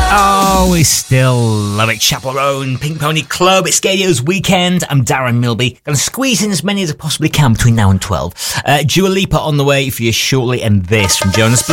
Oh, we still love it. Chapel Roan, Pink Pony Club. It's Gadio's weekend. I'm Darren Milby. Gonna squeeze in as many as I possibly can between now and 12. Dua Lipa on the way for you shortly, and this from Jonas Blue.